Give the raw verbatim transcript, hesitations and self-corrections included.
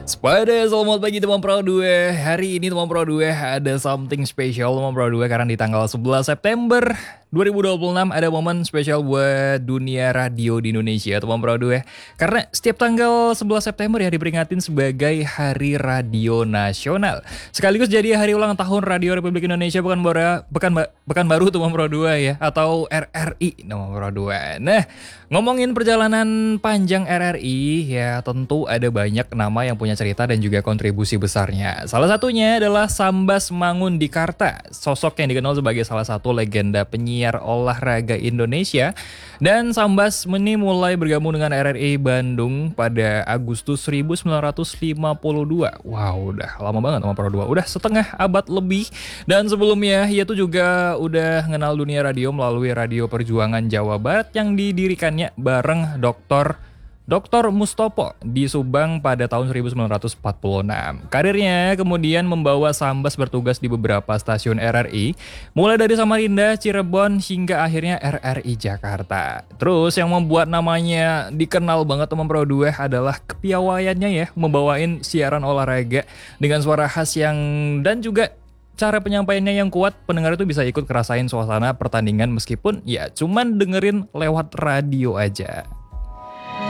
Pada selamat pagi teman Pro dua. Hari ini teman Pro dua ada something special teman Pro dua karena di tanggal sebelas September dua ribu dua puluh enam ada momen spesial buat dunia radio di Indonesia teman Pro dua. Karena setiap tanggal sebelas September ya diperingatin sebagai Hari Radio Nasional. Sekaligus jadi hari ulang tahun Radio Republik Indonesia bukan baru bukan bukan baru teman Pro dua ya atau R R I teman Pro dua. Nah, ngomongin perjalanan panjang R R I ya tentu ada banyak nama yang punya cerita dan juga kontribusi besarnya. Salah satunya adalah Sambas Mangundikarta, sosok yang dikenal sebagai salah satu legenda penyiar olahraga Indonesia. Dan Sambas ini mulai bergabung dengan R R I Bandung pada Agustus seribu sembilan ratus lima puluh dua. Wow, udah lama banget sama Pro dua, udah setengah abad lebih. Dan sebelumnya ia tuh juga udah mengenal dunia radio melalui Radio Perjuangan Jawa Barat yang didirikannya bareng Doktor Doktor Mustopo di Subang pada tahun seribu sembilan ratus empat puluh enam. Karirnya kemudian membawa Sambas bertugas di beberapa stasiun R R I, mulai dari Samarinda, Cirebon, hingga akhirnya R R I Jakarta. Terus yang membuat namanya dikenal banget teman Pro dua adalah kepiawaiannya ya, membawain siaran olahraga dengan suara khas yang dan juga cara penyampaiannya yang kuat. Pendengar itu bisa ikut ngerasain suasana pertandingan meskipun ya cuman dengerin lewat radio aja.